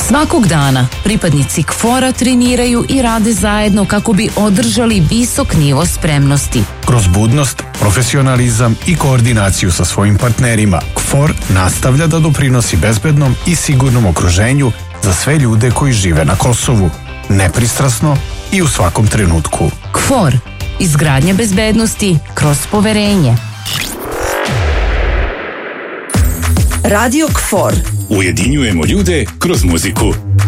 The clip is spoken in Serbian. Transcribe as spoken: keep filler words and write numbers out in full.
Svakog dana pripadnici K F O R-a treniraju i rade zajedno kako bi održali visok nivo spremnosti. Kroz budnost, profesionalizam i koordinaciju sa svojim partnerima, K F O R nastavlja da doprinosi bezbednom i sigurnom okruženju za sve ljude koji žive na Kosovu, nepristrasno i u svakom trenutku. K F O R. Izgradnja bezbednosti kroz poverenje. Radio K F O R. Ujedinjujemo ljude kroz muziku.